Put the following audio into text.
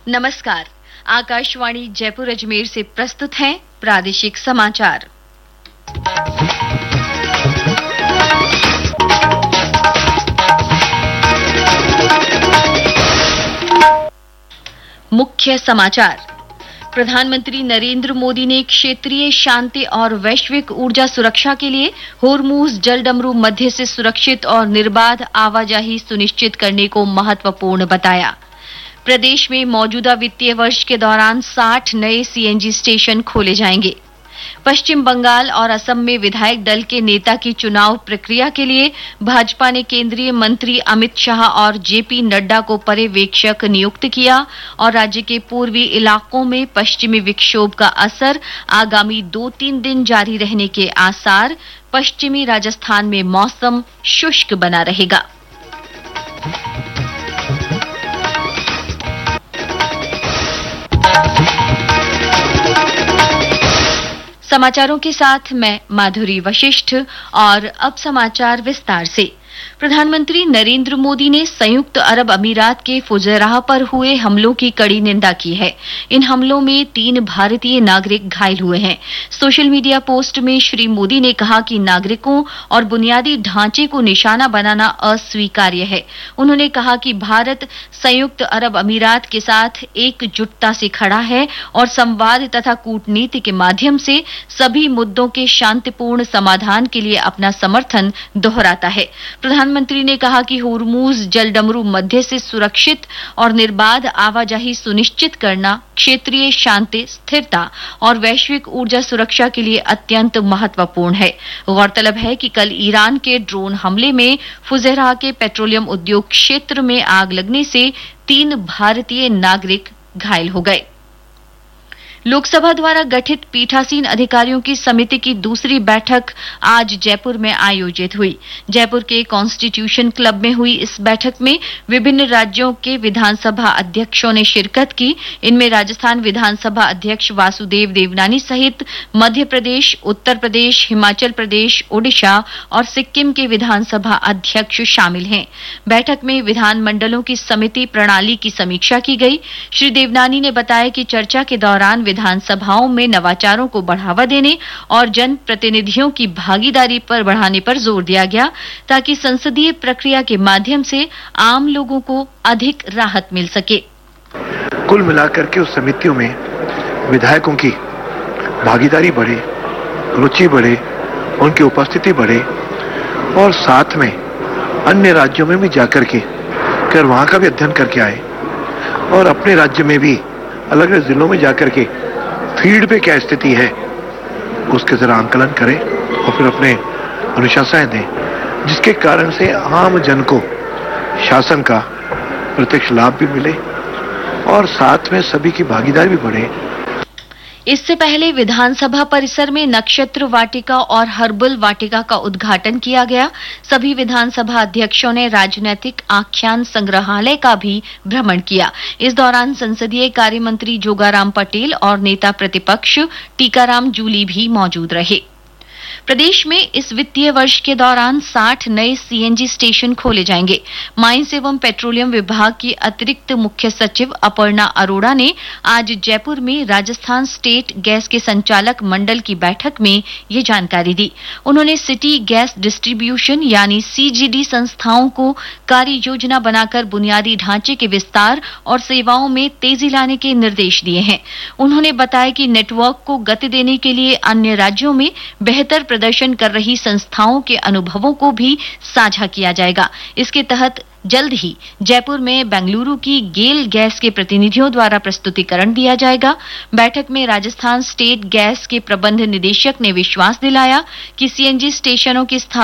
नमस्कार। आकाशवाणी जयपुर अजमेर से प्रस्तुत हैं प्रादेशिक समाचार। मुख्य समाचार। प्रधानमंत्री नरेंद्र मोदी ने क्षेत्रीय शांति और वैश्विक ऊर्जा सुरक्षा के लिए होर्मुज जलडमरू मध्य से सुरक्षित और निर्बाध आवाजाही सुनिश्चित करने को महत्वपूर्ण बताया। प्रदेश में मौजूदा वित्तीय वर्ष के दौरान 60 नए सीएनजी स्टेशन खोले जाएंगे। पश्चिम बंगाल और असम में विधायक दल के नेता की चुनाव प्रक्रिया के लिए भाजपा ने केंद्रीय मंत्री अमित शाह और जेपी नड्डा को पर्यवेक्षक नियुक्त किया और राज्य के पूर्वी इलाकों में पश्चिमी विक्षोभ का असर, आगामी 2-3 दिन जारी रहने के आसार। पश्चिमी राजस्थान में मौसम शुष्क बना रहेगा। समाचारों के साथ मैं माधुरी वशिष्ठ और अब समाचार विस्तार से। प्रधानमंत्री नरेंद्र मोदी ने संयुक्त अरब अमीरात के फुजैराह पर हुए हमलों की कड़ी निंदा की है। इन हमलों में 3 भारतीय नागरिक घायल हुए हैं। सोशल मीडिया पोस्ट में श्री मोदी ने कहा कि नागरिकों और बुनियादी ढांचे को निशाना बनाना अस्वीकार्य है। उन्होंने कहा कि भारत संयुक्त अरब अमीरात के साथ एकजुटता से खड़ा है और संवाद तथा कूटनीति के माध्यम से सभी मुद्दों के शांतिपूर्ण समाधान के लिए अपना समर्थन दोहराता है। प्रधानमंत्री ने कहा कि होर्मुज जलडमरू मध्य से सुरक्षित और निर्बाध आवाजाही सुनिश्चित करना क्षेत्रीय शांति, स्थिरता और वैश्विक ऊर्जा सुरक्षा के लिए अत्यंत महत्वपूर्ण है। गौरतलब है कि कल ईरान के ड्रोन हमले में फुजैराह के पेट्रोलियम उद्योग क्षेत्र में आग लगने से 3 भारतीय नागरिक घायल हो गए। लोकसभा द्वारा गठित पीठासीन अधिकारियों की समिति की दूसरी बैठक आज जयपुर में आयोजित हुई। जयपुर के कॉन्स्टिट्यूशन क्लब में हुई इस बैठक में विभिन्न राज्यों के विधानसभा अध्यक्षों ने शिरकत की। इनमें राजस्थान विधानसभा अध्यक्ष वासुदेव देवनानी सहित मध्य प्रदेश, उत्तर प्रदेश, हिमाचल प्रदेश, ओडिशा और सिक्किम के विधानसभा अध्यक्ष शामिल हैं। बैठक में विधानमंडलों की समिति प्रणाली की समीक्षा की गई। श्री देवनानी ने बताया कि चर्चा के दौरान विधानसभाओं में नवाचारों को बढ़ावा देने और जन प्रतिनिधियों की भागीदारी पर बढ़ाने पर जोर दिया गया ताकि संसदीय प्रक्रिया के माध्यम से आम लोगों को अधिक राहत मिल सके। कुल मिलाकर के उस समितियों में विधायकों की भागीदारी बढ़े, रुचि बढ़े, उनकी उपस्थिति बढ़े और साथ में अन्य राज्यों में भी जाकर के वहां का भी अध्ययन करके आए और अपने राज्य में भी अलग अलग जिलों में जाकर के फील्ड पे क्या स्थिति है उसके जरा आंकलन करें और फिर अपने अनुशंसाएं दें, जिसके कारण से आम जन को शासन का प्रत्यक्ष लाभ भी मिले और साथ में सभी की भागीदारी भी बढ़े। इससे पहले विधानसभा परिसर में नक्षत्र वाटिका और हर्बल वाटिका का उद्घाटन किया गया। सभी विधानसभा अध्यक्षों ने राजनैतिक आख्यान संग्रहालय का भी भ्रमण किया। इस दौरान संसदीय कार्य मंत्री जोगाराम पटेल और नेता प्रतिपक्ष टीकाराम जूली भी मौजूद रहे। प्रदेश में इस वित्तीय वर्ष के दौरान 60 नए सीएनजी स्टेशन खोले जाएंगे। माइंस एवं पेट्रोलियम विभाग की अतिरिक्त मुख्य सचिव अपर्णा अरोड़ा ने आज जयपुर में राजस्थान स्टेट गैस के संचालक मंडल की बैठक में ये जानकारी दी। उन्होंने सिटी गैस डिस्ट्रीब्यूशन यानी सीजीडी संस्थाओं को कार्य योजना बनाकर बुनियादी ढांचे के विस्तार और सेवाओं में तेजी लाने के निर्देश दिए हैं। उन्होंने बताया कि नेटवर्क को गति देने के लिए अन्य राज्यों में बेहतर प्रदर्शन कर रही संस्थाओं के अनुभवों को भी साझा किया जाएगा। इसके तहत जल्द ही जयपुर में बेंगलुरु की गेल गैस के प्रतिनिधियों द्वारा प्रस्तुतिकरण दिया जाएगा। बैठक में राजस्थान स्टेट गैस के प्रबंध निदेशक ने विश्वास दिलाया कि सीएनजी स्टेशनों की स्थापना